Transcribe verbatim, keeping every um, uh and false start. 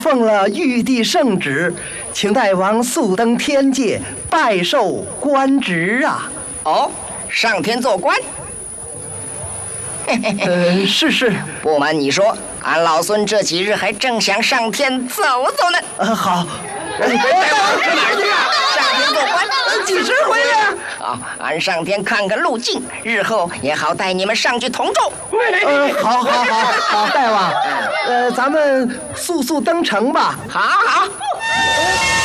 奉了玉帝圣旨，请大王速登天界，拜受官职啊！ 哦，上天做官？ 呃，是是。 不瞒你说，俺老孙这几日还正想上天走走呢。 呃，好。 大王去哪儿去啊？上天做官？ 几时回来啊？ 好，俺上天看个路径，日后也好带你们上去同住。 呃，好，好，好，好，大王，呃，咱们速速登城吧。 好好。